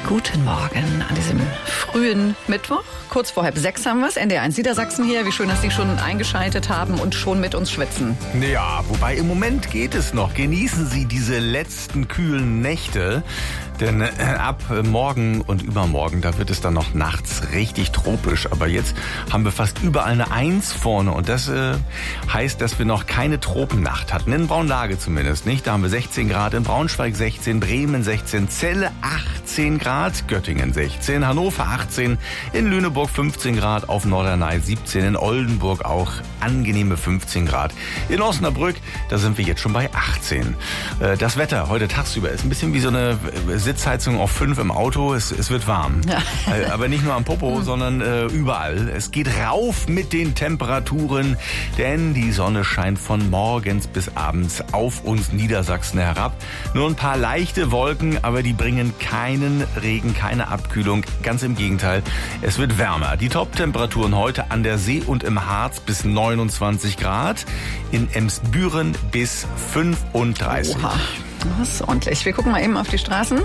Guten Morgen an diesem frühen Mittwoch. Kurz vor 5:30 haben wir es. NDR1 Niedersachsen hier. Wie schön, dass Sie schon eingeschaltet haben und schon mit uns schwitzen. Ja, wobei im Moment geht es noch. Genießen Sie diese letzten kühlen Nächte. Denn ab morgen und übermorgen, da wird es dann noch nachts richtig tropisch. Aber jetzt haben wir fast überall eine 1 vorne. Und das heißt, dass wir noch keine Tropennacht hatten. In Braunlage zumindest nicht. Da haben wir 16 Grad, in Braunschweig 16, Bremen 16, Celle 18 Grad, Göttingen 16, Hannover 18, in Lüneburg 15 Grad, auf Norderney 17, in Oldenburg auch angenehme 15 Grad. In Osnabrück, da sind wir jetzt schon bei 18. Das Wetter heute tagsüber ist ein bisschen wie so eine Sitzheizung auf 5 im Auto. Es wird warm. Ja. Aber nicht nur am Popo, sondern überall. Es geht rauf mit den Temperaturen, denn die Sonne scheint von morgens bis abends auf uns Niedersachsen herab. Nur ein paar leichte Wolken, aber die bringen keinen Regen, keine Abkühlung. Ganz im Gegenteil, es wird wärmer. Die Top-Temperaturen heute an der See und im Harz bis 29 Grad, in Emsbüren bis 35. Oha, das ist ordentlich. Wir gucken mal eben auf die Straßen.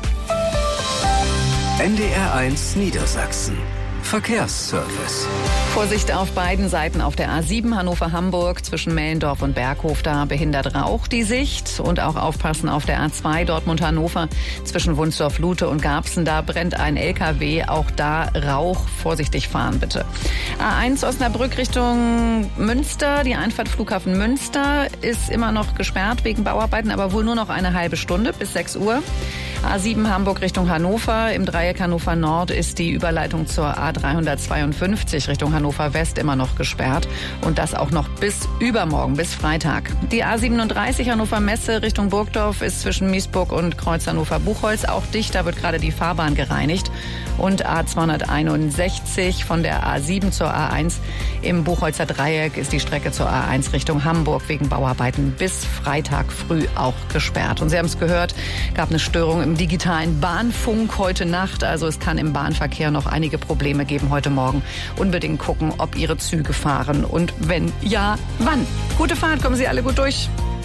NDR1 Niedersachsen. Verkehrsservice. Vorsicht auf beiden Seiten auf der A7 Hannover-Hamburg zwischen Mellendorf und Berghof. Da behindert Rauch die Sicht. Und auch aufpassen auf der A2 Dortmund-Hannover zwischen Wunsdorf-Lute und Garbsen. Da brennt ein LKW. Auch da Rauch. Vorsichtig fahren bitte. A1 Osnabrück Richtung Münster. Die Einfahrt Flughafen Münster ist immer noch gesperrt wegen Bauarbeiten, aber wohl nur noch eine halbe Stunde bis 6 Uhr. A7 Hamburg Richtung Hannover. Im Dreieck Hannover Nord ist die Überleitung zur A352 Richtung Hannover West immer noch gesperrt. Und das auch noch bis übermorgen, bis Freitag. Die A37 Hannover Messe Richtung Burgdorf ist zwischen Miesburg und Kreuz Hannover Buchholz auch dicht. Da wird gerade die Fahrbahn gereinigt. Und A261 von der A7 zur A1 im Buchholzer Dreieck ist die Strecke zur A1 Richtung Hamburg wegen Bauarbeiten bis Freitag früh auch gesperrt. Und Sie haben es gehört, gab eine Störung im digitalen Bahnfunk heute Nacht. Also es kann im Bahnverkehr noch einige Probleme geben heute Morgen. Unbedingt gucken, ob Ihre Züge fahren und wenn ja, wann. Gute Fahrt, kommen Sie alle gut durch.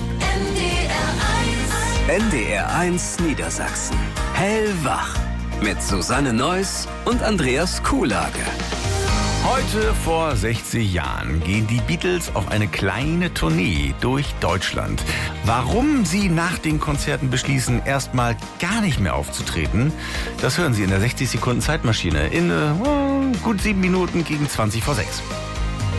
NDR1 Niedersachsen. Hellwach. Mit Susanne Neuss und Andreas Kuhlage. Heute vor 60 Jahren gehen die Beatles auf eine kleine Tournee durch Deutschland. Warum sie nach den Konzerten beschließen, erstmal gar nicht mehr aufzutreten, das hören Sie in der 60 Sekunden Zeitmaschine in gut 7 Minuten gegen 20 vor 6.